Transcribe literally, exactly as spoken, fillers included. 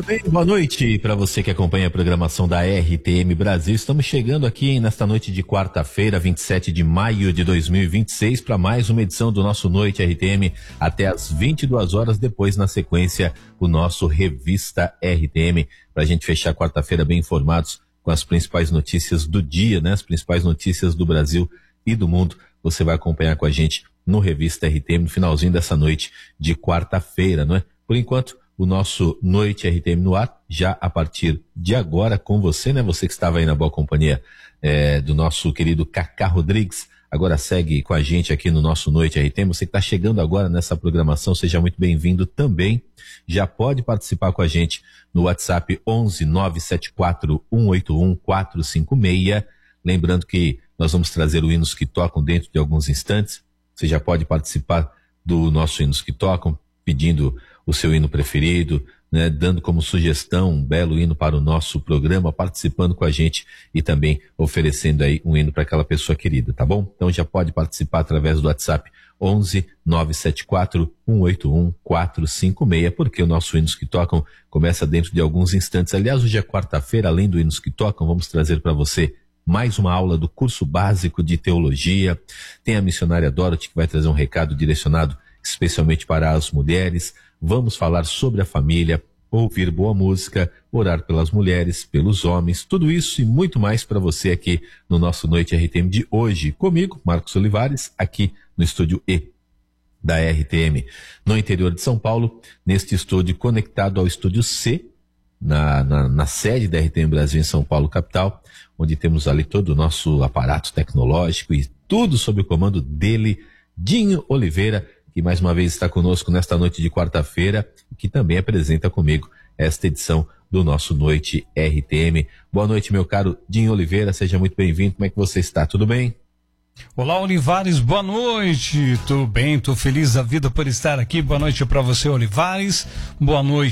bem? Boa noite para você que acompanha a programação da R T M Brasil. Estamos chegando aqui hein, nesta noite de quarta-feira, vinte e sete de maio de dois mil e vinte e seis, para mais uma edição do nosso Noite R T M até às vinte e duas horas. Depois, na sequência, o nosso Revista R T M, para a gente fechar quarta-feira bem informados com as principais notícias do dia, né? As principais notícias do Brasil e do mundo. Você vai acompanhar com a gente no Revista R T M no finalzinho dessa noite de quarta-feira, não é? Por enquanto, o nosso Noite R T M no ar, já a partir de agora com você, né? Você que estava aí na boa companhia é, do nosso querido Cacá Rodrigues, agora segue com a gente aqui no nosso Noite R T M. Você que está chegando agora nessa programação, seja muito bem-vindo também. Já pode participar com a gente no WhatsApp onze nove sete quatro um oito um quatro cinco seis. Lembrando que nós vamos trazer o Hinos que Tocam dentro de alguns instantes. Você já pode participar do nosso Hinos que Tocam, pedindo o seu hino preferido, né, dando como sugestão um belo hino para o nosso programa, participando com a gente e também oferecendo aí um hino para aquela pessoa querida, tá bom? Então já pode participar através do WhatsApp onze nove sete quatro um oito um quatro cinco seis, porque o nosso Hinos que Tocam começa dentro de alguns instantes. Aliás, hoje é quarta-feira, além do Hinos que Tocam, vamos trazer para você mais uma aula do curso básico de teologia. Tem a missionária Dorothy que vai trazer um recado direcionado especialmente para as mulheres. Vamos falar sobre a família, ouvir boa música, orar pelas mulheres, pelos homens, tudo isso e muito mais para você aqui no nosso Noite R T M de hoje. Comigo, Marcos Olivares, aqui no estúdio E da R T M, no interior de São Paulo, neste estúdio conectado ao estúdio C, na, na, na sede da R T M Brasil em São Paulo, capital, onde temos ali todo o nosso aparato tecnológico e tudo sob o comando dele, Dinho Oliveira, que mais uma vez está conosco nesta noite de quarta-feira, que também apresenta comigo esta edição do nosso Noite R T M. Boa noite, meu caro Dinho Oliveira, seja muito bem-vindo. Como é que você está? Tudo bem? Olá, Olivares, boa noite. Tudo bem, tô feliz da vida por estar aqui. Boa noite para você, Olivares. Boa noite